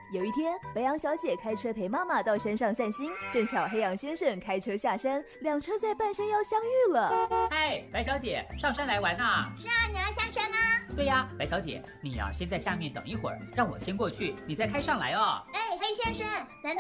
有一天，白羊小姐开车陪妈妈到山上散心，正巧黑羊先生开车下山，两车在半山腰相遇了。 嗨，白小姐，上山来玩啊？ 是啊，你要下山啊？ 对呀，白小姐，你先在下面等一会儿，让我先过去，你再开上来哦。 哎，黑先生，难道